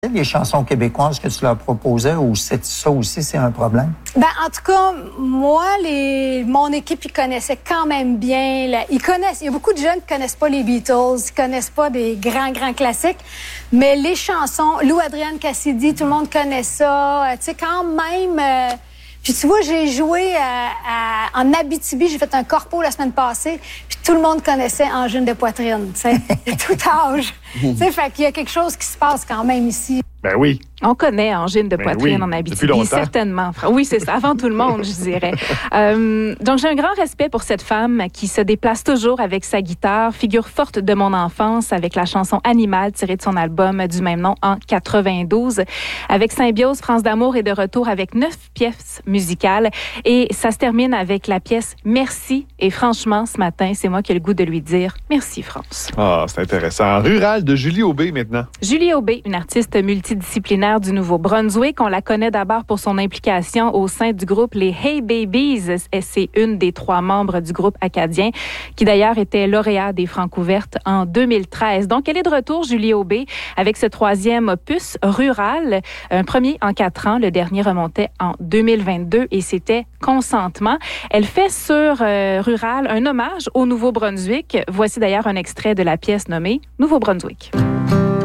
les chansons québécoises que tu leur proposais ou ça aussi, c'est un problème? Ben, en tout cas, moi, mon équipe, ils connaissaient quand même bien. Il y a beaucoup de jeunes qui connaissent pas les Beatles, qui connaissent pas des grands classiques. Mais les chansons, Lou Adrienne Cassidy, tout le monde connaît ça. Tu sais, quand même... Puis tu vois, j'ai joué en Abitibi, j'ai fait un corpo la semaine passée, puis tout le monde connaissait Angine de poitrine, tu sais, de tout âge. Tu sais, fait qu'il y a quelque chose qui se passe quand même ici. Ben oui. On connaît Angine de poitrine en Abitibi, certainement. Oui, c'est ça, avant tout le monde, je dirais. Donc, j'ai un grand respect pour cette femme qui se déplace toujours avec sa guitare, figure forte de mon enfance avec la chanson Animal tirée de son album du même nom en 92. Avec Symbiose, France d'amour est de retour avec 9 pièces musicales et ça se termine avec la pièce Merci. Et franchement, ce matin, c'est moi qui ai le goût de lui dire merci, France. Ah, c'est intéressant. Rural de Julie Aubé maintenant. Julie Aubé, une artiste multidisciplinaire du Nouveau-Brunswick. On la connaît d'abord pour son implication au sein du groupe Les Hey Babies. C'est une des 3 membres du groupe acadien qui d'ailleurs était lauréat des Francouvertes en 2013. Donc, elle est de retour, Julie Aubé, avec ce 3e opus Rural. Un premier en 4 ans. Le dernier remontait en 2022 et c'était Consentement. Elle fait sur Rural un hommage au Nouveau-Brunswick. Voici d'ailleurs un extrait de la pièce nommée Nouveau-Brunswick.